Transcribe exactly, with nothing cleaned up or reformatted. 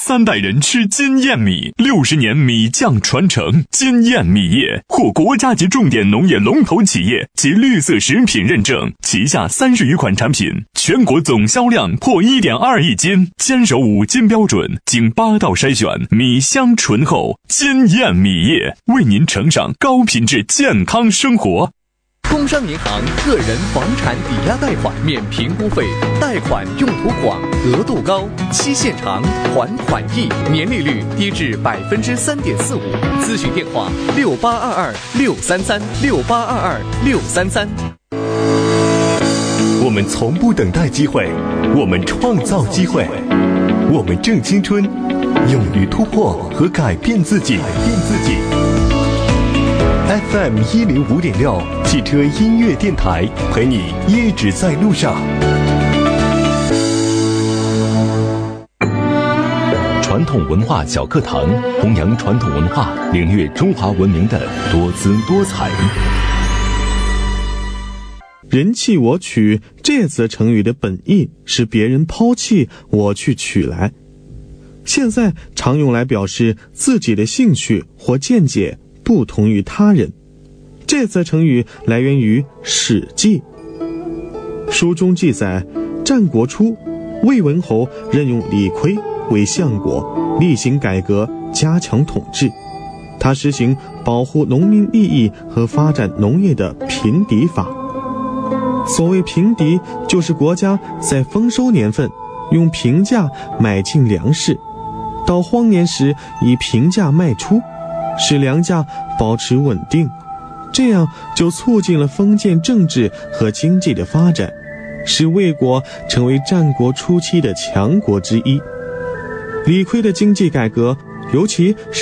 三代人吃金燕米，六十年米酱传承。金燕米业获国家级重点农业龙头企业及绿色食品认证，旗下三十余款产品，全国总销量破 一点二亿斤，坚守五金标准，经八道筛选，米香醇厚。金燕米业为您呈上高品质健康生活。 工商银行个人房产抵押贷款免评估费，贷款用途广，额度高，期限长，还款易，年利率低至百分之三点四五。咨询电话：六八二二六三三六八二二六三三。 我们从不等待机会，我们创造机会，我们正青春，勇于突破和改变自己。改变自己。F M 一零五点六汽车音乐电台，陪你一直在路上。传统文化小课堂，弘扬传统文化，领略中华文明的多姿多彩。 人弃我取这则成语的本意是别人抛弃我去取来，现在常用来表示自己的兴趣或见解不同于他人。这则成语来源于《史记》，书中记载，战国初，魏文侯任用李悝为相国，厉行改革，加强统治。他实行保护农民利益和发展农业的平籴法。所谓平籴，就是国家在丰收年份用平价买进粮食，到荒年时以平价卖出，使粮价保持稳定，这样就促进了封建政治和经济的发展，使魏国成为战国初期的强国之一。李悝的经济改革，尤其是